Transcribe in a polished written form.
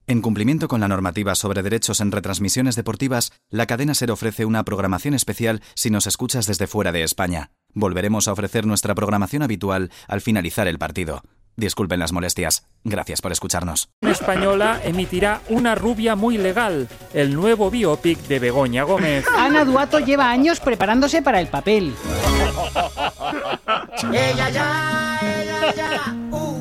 En cumplimiento con la normativa sobre derechos en retransmisiones deportivas, la cadena SER ofrece una programación especial si nos escuchas desde fuera de España. Volveremos a ofrecer nuestra programación habitual al finalizar el partido. Disculpen las molestias. Gracias por escucharnos. Española emitirá Una rubia muy legal, el nuevo biopic de Begoña Gómez. Ana Duato lleva años preparándose para el papel. Ella ya.